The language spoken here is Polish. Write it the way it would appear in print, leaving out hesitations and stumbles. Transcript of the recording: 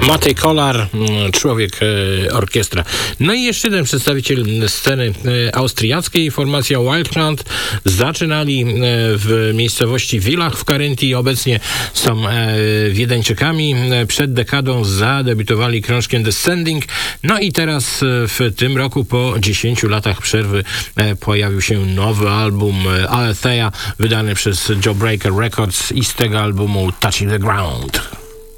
Matej Kolar, człowiek orkiestra. No i jeszcze jeden przedstawiciel sceny austriackiej, formacja Wildcard. Zaczynali w miejscowości Villach w Caryntii, obecnie są Wiedeńczykami. Przed dekadą zadebiutowali krążkiem Descending. No i teraz w tym roku po 10 latach przerwy pojawił się nowy album Alethea, wydany przez Jawbreaker Records i z tego albumu Touching the Ground.